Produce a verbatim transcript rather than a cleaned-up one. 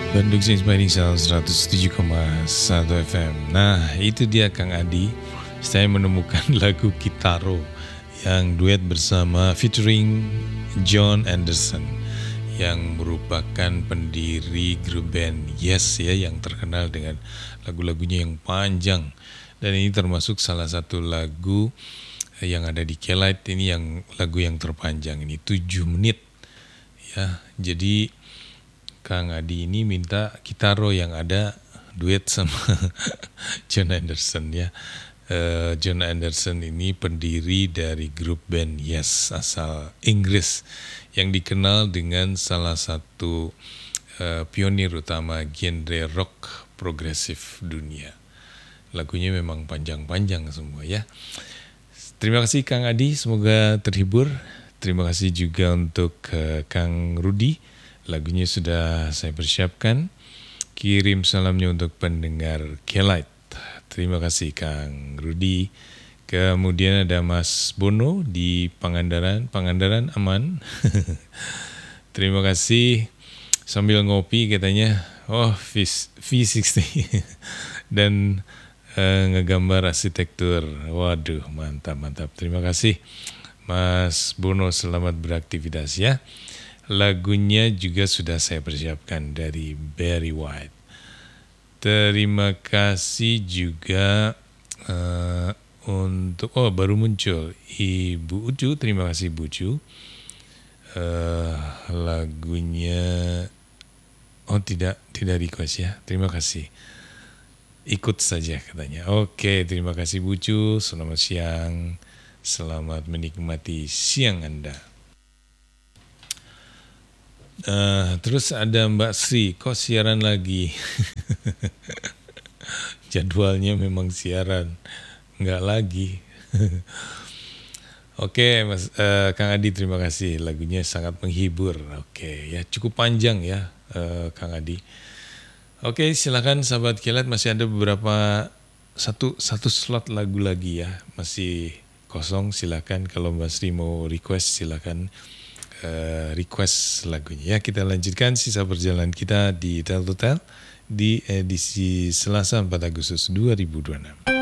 Bandung Inspiring Sound seratus tujuh koma satu F M. Nah, itu dia Kang Adi. Saya menemukan lagu Kitaro yang duet bersama featuring John Anderson yang merupakan pendiri grup band Yes ya, yang terkenal dengan lagu-lagunya yang panjang. Dan ini termasuk salah satu lagu yang ada di K-Lite ini yang lagu yang terpanjang ini tujuh menit ya. Jadi Kang Adi ini minta Kitaro yang ada duet sama John Anderson ya. Uh, John Anderson ini pendiri dari grup band Yes asal Inggris yang dikenal dengan salah satu uh, pionir utama genre rock progresif dunia. Lagunya memang panjang-panjang semua ya. Terima kasih Kang Adi, semoga terhibur. Terima kasih juga untuk uh, Kang Rudi. Lagunya sudah saya persiapkan. Kirim salamnya untuk pendengar K-Lite. Terima kasih Kang Rudi. Kemudian ada Mas Bono di Pangandaran. Pangandaran aman. Terima kasih. Sambil ngopi katanya. Oh V enam puluh. Dan uh, ngegambar arsitektur. Waduh mantap-mantap. Terima kasih Mas Bono, selamat beraktivitas ya. Lagunya juga sudah saya persiapkan dari Barry White. Terima kasih juga uh, untuk, oh baru muncul Ibu Ucu, terima kasih Bu Ucu. Uh, lagunya, oh tidak, tidak request ya, terima kasih. Ikut saja katanya. Oke, terima kasih Bu Ucu, selamat siang, selamat menikmati siang Anda. Uh, terus ada Mbak Sri, kok siaran lagi? Jadwalnya memang siaran, nggak lagi. Oke, Mas uh, Kang Adi, terima kasih, lagunya sangat menghibur. Oke, ya cukup panjang ya, uh, Kang Adi. Oke, silakan sahabat K-Lite, masih ada beberapa satu satu slot lagu lagi ya, masih kosong. Silakan kalau Mbak Sri mau request, silakan. Uh, request lagunya ya. Kita lanjutkan sisa perjalanan kita di Tel to Tel di edisi Selasa empat Agustus dua ribu dua puluh enam.